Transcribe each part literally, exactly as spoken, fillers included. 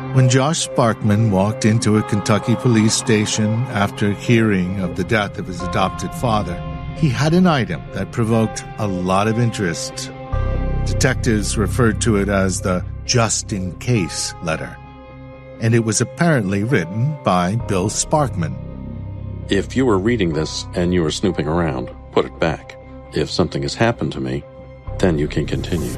When Josh Sparkman walked into a Kentucky police station after hearing of the death of his adopted father, he had an item that provoked a lot of interest. Detectives referred to it as the just-in-case letter, and it was apparently written by Bill Sparkman. If you were reading this and you were snooping around, put it back. If something has happened to me, then you can continue.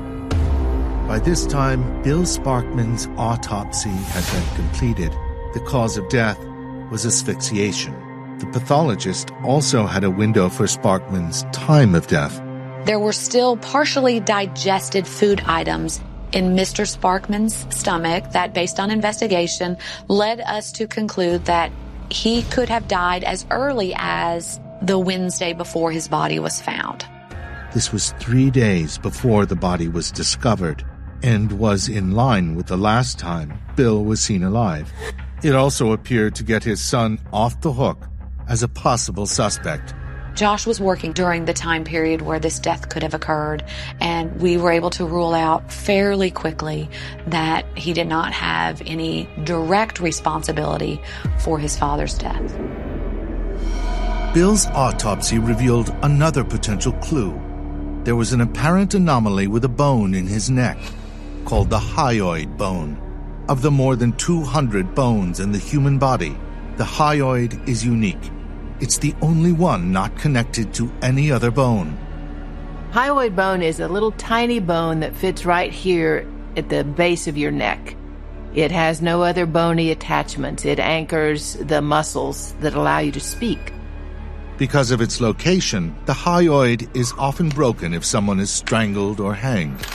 By this time, Bill Sparkman's autopsy had been completed. The cause of death was asphyxiation. The pathologist also had a window for Sparkman's time of death. There were still partially digested food items in Mister Sparkman's stomach that, based on investigation, led us to conclude that he could have died as early as the Wednesday before his body was found. This was three days before the body was discovered and was in line with the last time Bill was seen alive. It also appeared to get his son off the hook as a possible suspect. Josh was working during the time period where this death could have occurred, and we were able to rule out fairly quickly that he did not have any direct responsibility for his father's death. Bill's autopsy revealed another potential clue. There was an apparent anomaly with a bone in his neck, called the hyoid bone. Of the more than two hundred bones in the human body, the hyoid is unique. It's the only one not connected to any other bone. Hyoid bone is a little tiny bone that fits right here at the base of your neck. It has no other bony attachments. It anchors the muscles that allow you to speak. Because of its location, the hyoid is often broken if someone is strangled or hanged.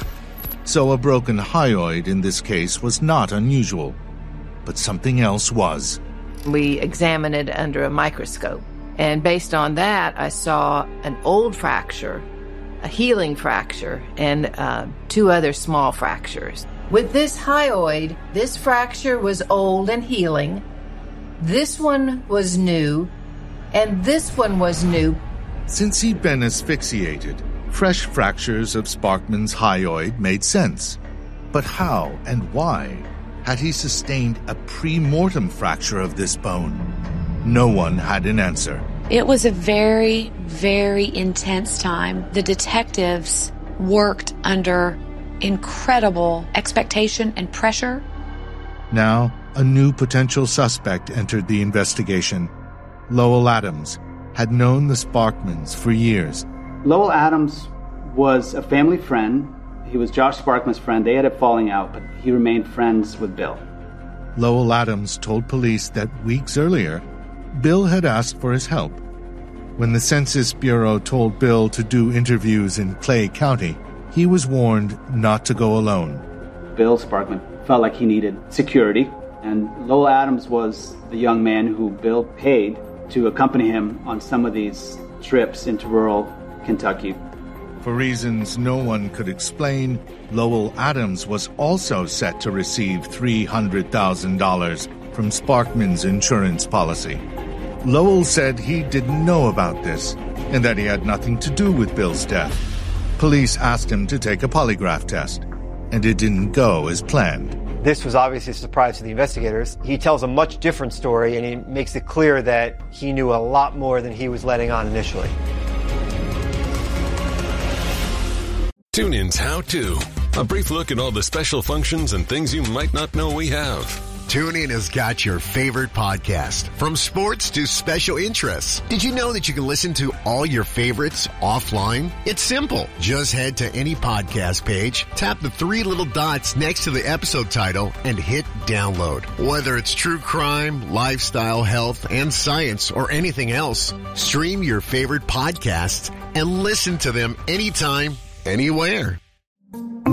So a broken hyoid in this case was not unusual, but something else was. We examined it under a microscope, and based on that, I saw an old fracture, a healing fracture, and uh, two other small fractures. With this hyoid, this fracture was old and healing, this one was new, and this one was new. Since he'd been asphyxiated, fresh fractures of Sparkman's hyoid made sense. But how and why had he sustained a pre-mortem fracture of this bone? No one had an answer. It was a very, very intense time. The detectives worked under incredible expectation and pressure. Now, a new potential suspect entered the investigation. Lowell Adams had known the Sparkmans for years. Lowell Adams was a family friend. He was Josh Sparkman's friend. They had a falling out, but he remained friends with Bill. Lowell Adams told police that weeks earlier, Bill had asked for his help. When the Census Bureau told Bill to do interviews in Clay County, he was warned not to go alone. Bill Sparkman felt like he needed security, and Lowell Adams was the young man who Bill paid to accompany him on some of these trips into rural Kentucky. For reasons no one could explain, Lowell Adams was also set to receive three hundred thousand dollars from Sparkman's insurance policy. Lowell said he didn't know about this and that he had nothing to do with Bill's death. Police asked him to take a polygraph test, and it didn't go as planned. This was obviously a surprise to the investigators. He tells a much different story, and he makes it clear that he knew a lot more than he was letting on initially. TuneIn's How To. A brief look at all the special functions and things you might not know we have. TuneIn has got your favorite podcast, from sports to special interests. Did you know that you can listen to all your favorites offline? It's simple. Just head to any podcast page, tap the three little dots next to the episode title, and hit download. Whether it's true crime, lifestyle, health, and science, or anything else, stream your favorite podcasts and listen to them anytime, anywhere.